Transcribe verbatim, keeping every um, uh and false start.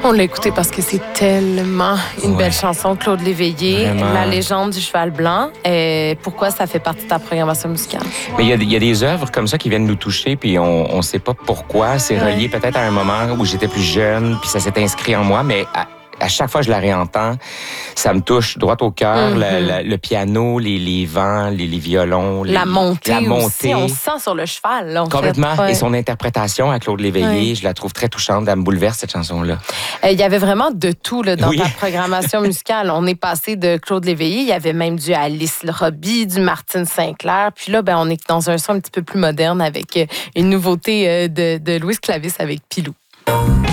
On l'a écouté parce que c'est tellement une Ouais. belle chanson, Claude Léveillé, Vraiment. La légende du cheval blanc. Et pourquoi ça fait partie de ta programmation musicale? Mais il y, a, il y a des œuvres comme ça qui viennent nous toucher, puis on ne sait pas pourquoi. C'est relié Ouais. peut-être à un moment où j'étais plus jeune, puis ça s'est inscrit en moi, mais à, à chaque fois que je la réentends, ça me touche droit au cœur. Mm-hmm. le, le, le piano, les, les vents, les, les violons. La les, montée la aussi, montée. on se sent sur le cheval. Là, en Complètement. fait. Ouais. Et son interprétation à Claude Léveillé, Ouais. je la trouve très touchante. Elle me bouleverse, cette chanson-là. Il euh, y avait vraiment de tout là, dans Oui. ta programmation musicale. On est passé de Claude Léveillé, il y avait même du Alice Robbie, du Martine Sinclair. Puis là, ben, on est dans un son un petit peu plus moderne avec une nouveauté de, de Louise Clavis avec Pilou.